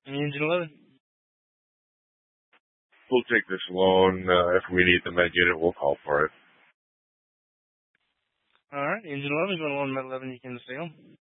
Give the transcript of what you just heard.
Engine 11. We'll take this loan. If we need the med unit, we'll call for it. All right, Engine 11, going to loan med 11, you can stay home.